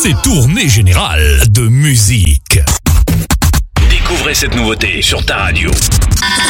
c'est Tournée Générale de musique. Découvrez cette nouveauté sur ta radio.